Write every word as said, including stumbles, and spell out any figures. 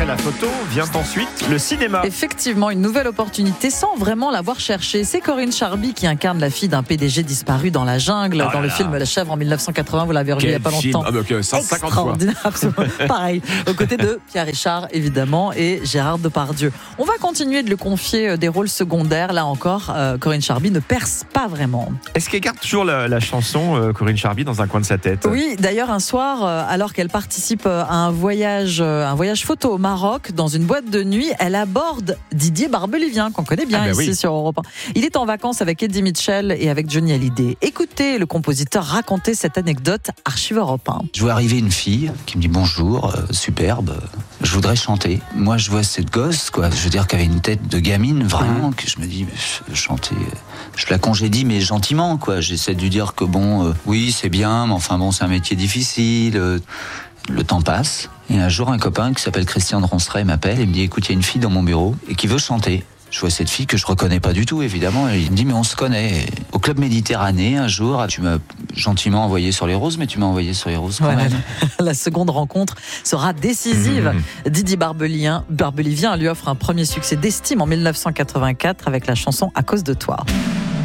la photo, vient ensuite le cinéma. Effectivement, une nouvelle opportunité sans vraiment l'avoir cherché. C'est Corinne Charby qui incarne la fille d'un P D G disparu dans la jungle, oh dans le là film La Chèvre en dix-neuf cent quatre-vingts. Vous l'avez revu il n'y a pas film. longtemps. Ah bah okay, cent cinquante Extraordinaire, absolument. Pareil, aux côtés de Pierre Richard, évidemment, et Gérard Depardieu. On va continuer de lui confier des rôles secondaires. Là encore, euh, Corinne Charby ne perce pas vraiment. Est-ce qu'elle garde toujours la, la chanson euh, Corinne Charby dans un coin de sa tête ? Oui, d'ailleurs, un soir, euh, alors qu'elle participe à un voyage, euh, un voyage photo au Maroc, dans une boîte de nuit, elle aborde Didier Barbelivien, qu'on connaît bien ah ben ici oui. sur Europe un. Il est en vacances avec Eddie Mitchell et avec Johnny Hallyday. Écoutez le compositeur raconter cette anecdote, Archive Europe un. Je vois arriver une fille qui me dit bonjour, euh, superbe, je voudrais chanter. Moi, je vois cette gosse, quoi. Je veux dire qu'elle avait une tête de gamine, vraiment, que je me dis, je, chanter. Je la congédie, mais gentiment, quoi. J'essaie de lui dire que bon, euh, oui, c'est bien, mais enfin bon, c'est un métier difficile. Euh, le temps passe. Et un jour, un copain qui s'appelle Christian de Ronceret m'appelle et me dit, écoute, il y a une fille dans mon bureau et qui veut chanter. Je vois cette fille que je reconnais pas du tout, évidemment. Et il me dit, mais on se connaît. Au Club Méditerranée, un jour, tu m'as gentiment envoyé sur les roses, mais tu m'as envoyé sur les roses quand ouais, même. La seconde rencontre sera décisive. Mmh. Didier Barbelivien, Barbelivien lui offre un premier succès d'estime en dix-neuf cent quatre-vingt-quatre avec la chanson À cause de toi.